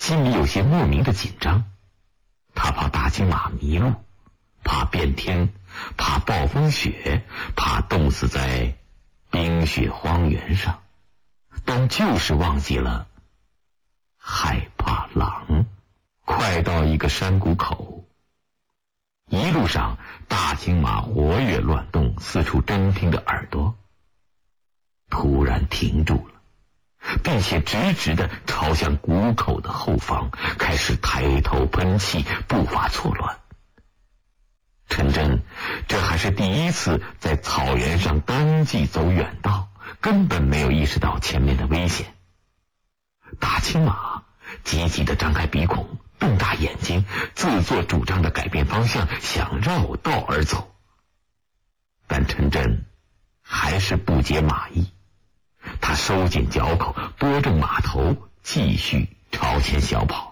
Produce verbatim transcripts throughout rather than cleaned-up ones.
心里有些莫名的紧张，他怕大青马迷路，怕变天，怕暴风雪，怕冻死在冰雪荒原上，但就是忘记了害怕狼。快到一个山谷口，一路上大青马活跃乱动，四处侦听着耳朵，突然停住了，并且直直地朝向谷口的后方，开始抬头喷气，步伐错乱。陈真这还是第一次在草原上单骑走远道，根本没有意识到前面的危险。大青马急急地张开鼻孔，瞪大眼睛，自作主张地改变方向，想绕道而走。但陈真还是不解马意，他收紧脚口，拨正马头，继续朝前小跑。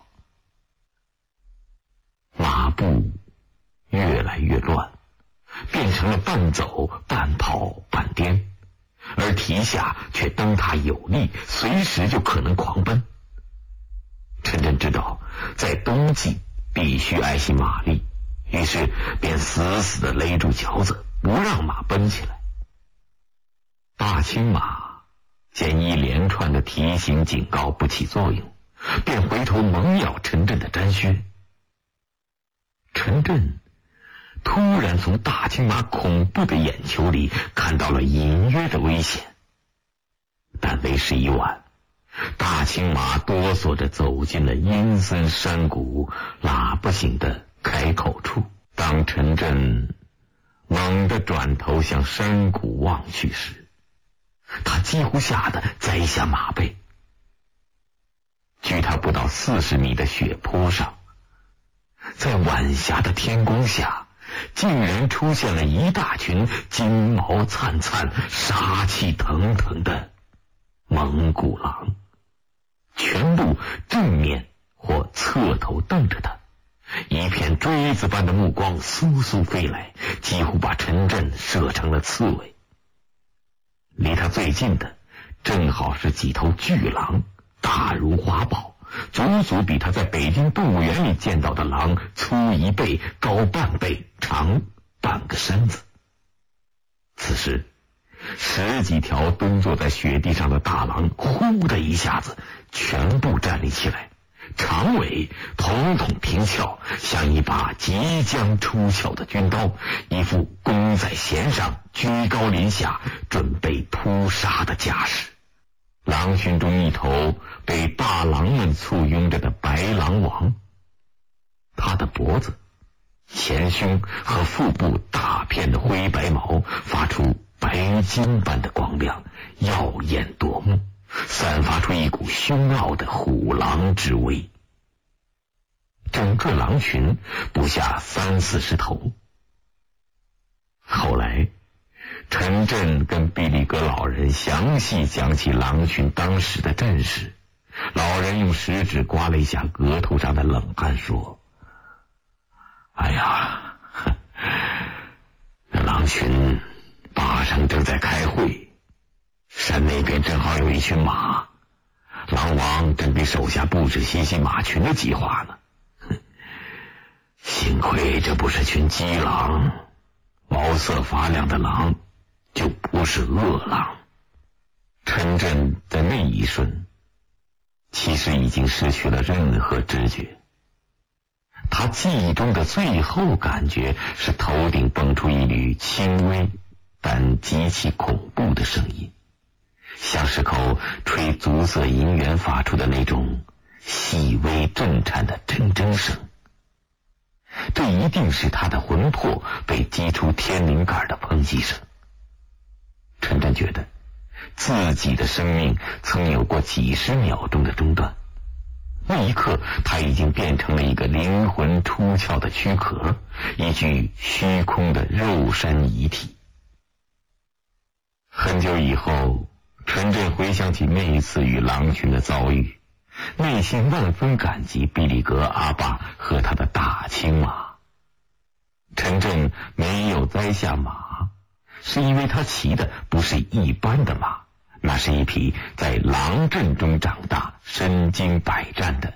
马步越来越乱，变成了半走半跑半颠，而蹄下却蹬踏有力，随时就可能狂奔。陈真知道在冬季必须爱惜马力，于是便死死地勒住脚子，不让马奔起来。大青马见一连串的提醒警告不起作用，便回头猛咬陈震的毡靴。陈震突然从大青马恐怖的眼球里看到了隐约的危险，但为时已晚。大青马哆嗦着走进了阴森山谷喇叭形的开口处。当陈震猛地转头向山谷望去时，他几乎吓得栽下马背。距他不到四十米的雪坡上，在晚霞的天光下，竟然出现了一大群金毛灿灿、杀气腾腾的蒙古狼，全部正面或侧头瞪着他，一片锥子般的目光簌簌飞来，几乎把陈震射成了刺猬。离他最近的正好是几头巨狼，大如花豹，足足比他在北京动物园里见到的狼粗一倍，高半倍，长半个身子。此时十几条蹲坐在雪地上的大狼呼的一下子全部站立起来，长尾统统平翘，像一把即将出鞘的军刀，一副弓在弦上，居高临下，准备扑杀的架势。狼群中一头被大狼们簇拥着的白狼王，他的脖子、前胸和腹部大片的灰白毛发出白金般的光亮，耀眼夺目，散发出一股凶傲的虎狼之威。整个狼群不下三四十头。后来陈震跟毕力格老人详细讲起狼群当时的阵势，老人用食指刮了一下额头上的冷汗，说：哎呀，那狼群八成正在开会，山那边正好有一群马，狼王正给手下布置袭击马群的计划呢。幸亏这不是群鸡狼，毛色发亮的狼就不是恶狼。陈震在那一瞬其实已经失去了任何知觉，他记忆中的最后感觉是头顶蹦出一缕轻微但极其恐怖的声音，像是口吹足色银元发出的那种细微震颤的铮铮声。这一定是他的魂魄被击出天灵盖的抨击声。陈震觉得自己的生命曾有过几十秒钟的中断，那一刻他已经变成了一个灵魂出窍的躯壳，一具虚空的肉身遗体。很久以后，陈震回想起那一次与狼群的遭遇，内心万分感激毕力格阿爸和他的大青马。陈震没有栽下马，是因为他骑的不是一般的马，那是一匹在狼阵中长大、身经百战的